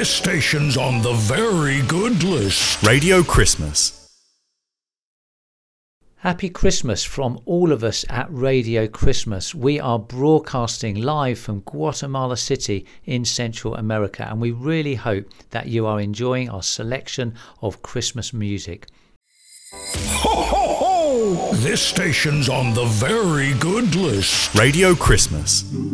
This station's on the very good list. Radio Christmas. Happy Christmas from all of us at Radio Christmas. We are broadcasting live from Guatemala City in Central America, and we really hope that you are enjoying our selection of Christmas music. Ho, ho, ho! This station's on the very good list. Radio Christmas.